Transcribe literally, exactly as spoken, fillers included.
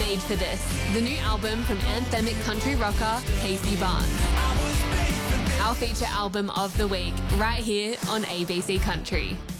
made for this. The new album from anthemic country rocker Casey Barnes. Our feature album of the week, right here on A B C Country.